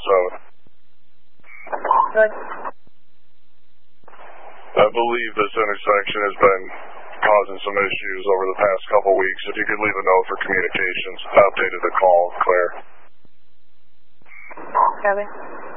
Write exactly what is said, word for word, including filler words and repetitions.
seven. Good. I believe this intersection has been causing some issues over the past couple weeks. If you could leave a note for communications, I updated the call, Claire. Copy.